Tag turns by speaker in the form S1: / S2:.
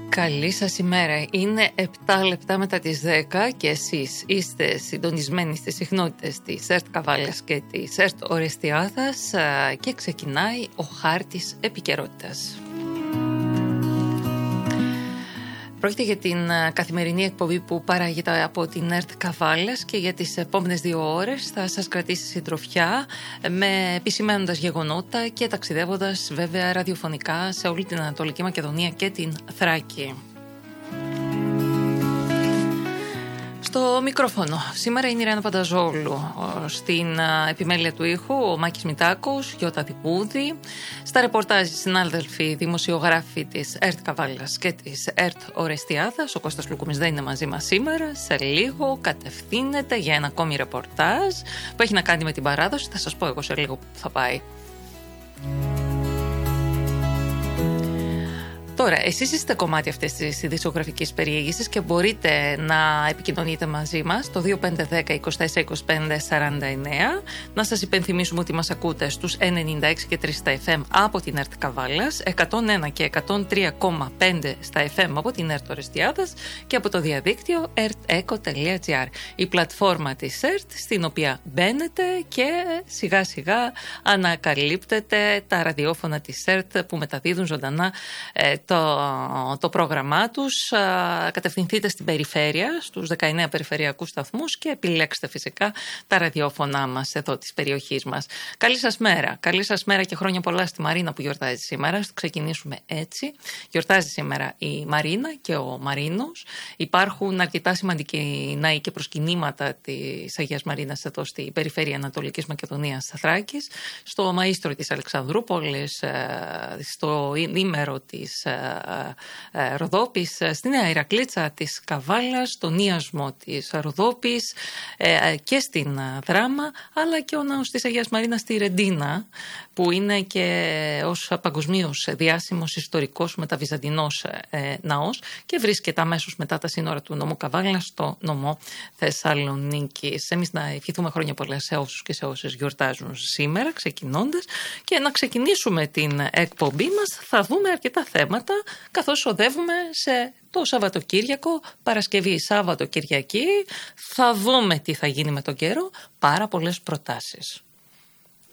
S1: Καλή σας ημέρα. Είναι 7 λεπτά μετά τις 10 και εσείς είστε συντονισμένοι στις συχνότητες της ΕΡΤ Καβάλας και της ΕΡΤ Ορεστιάδας και ξεκινάει ο χάρτης επικαιρότητας. Πρόκειται για την καθημερινή εκπομπή που παράγεται από την ΕΡΤ Καβάλας και για τις επόμενες 2 ώρες θα σας κρατήσει συντροφιά με επισημαίνοντας γεγονότα και ταξιδεύοντας βέβαια ραδιοφωνικά σε όλη την Ανατολική Μακεδονία και την Θράκη. Στο μικρόφωνο σήμερα είναι η Ρένα Πανταζόλου, στην επιμέλεια του ήχου ο Μάκης Μητάκος, Γιώτα Διπούδη, στα ρεπορτάζ συνάδελφοι δημοσιογράφοι της ΕΡΤ Καβάλας και της ΕΡΤ Ορεστιάδας. Ο Κώστας Λουκούμης δεν είναι μαζί μας σήμερα, σε λίγο κατευθύνεται για ένα ακόμη ρεπορτάζ που έχει να κάνει με την παράδοση, θα σας πω εγώ σε λίγο που θα πάει. Τώρα, εσείς είστε κομμάτι αυτής της ειδησιογραφικής περιήγησης και μπορείτε να επικοινωνείτε μαζί μας το 2510 24 25 49. Να σας υπενθυμίσουμε ότι μας ακούτε στους 96 και 3 στα FM από την ΕΡΤ Καβάλας, 101 και 103,5 στα FM από την ΕΡΤ Ορεστιάδας και από το διαδίκτυο erteco.gr, η πλατφόρμα της ΕΡΤ στην οποία μπαίνετε και σιγά σιγά ανακαλύπτετε τα ραδιόφωνα της ΕΡΤ που μεταδίδουν ζωντανά το πρόγραμμά τους. Κατευθυνθείτε στην περιφέρεια, στους 19 περιφερειακούς σταθμούς και επιλέξτε φυσικά τα ραδιόφωνά μας εδώ της περιοχής μας. Καλή σας μέρα. Καλή σας μέρα και χρόνια πολλά στη Μαρίνα που γιορτάζει σήμερα. Θα ξεκινήσουμε έτσι. Γιορτάζει σήμερα η Μαρίνα και ο Μαρίνος. Υπάρχουν αρκετά σημαντικοί ναοί και προσκυνήματα της Αγίας Μαρίνας εδώ στη περιφέρεια Ανατολικής Μακεδονίας Θράκης, στο Μαΐστρο της Αλεξανδρούπολης, στο Ήμερο της Ροδόπης, στην Νέα Ηρακλήτσα της Καβάλας, στον Ιασμό της Ροδόπης και στην Δράμα, αλλά και ο ναός της Αγίας Μαρίνας στη Ρεντίνα, που είναι και ως παγκοσμίως διάσημος ιστορικός μεταβυζαντινός ναός και βρίσκεται αμέσως μετά τα σύνορα του νομού Καβάλα στο νομό Θεσσαλονίκης. Εμείς να ευχηθούμε χρόνια πολλά σε όσους και σε όσες γιορτάζουν σήμερα, ξεκινώντας, και να ξεκινήσουμε την εκπομπή μας. Θα δούμε αρκετά θέματα καθώς οδεύουμε σε το Σαββατοκύριακο, Παρασκευή, Σάββατο, Κυριακή. Θα δούμε τι θα γίνει με τον καιρό, πάρα πολλές προτάσεις.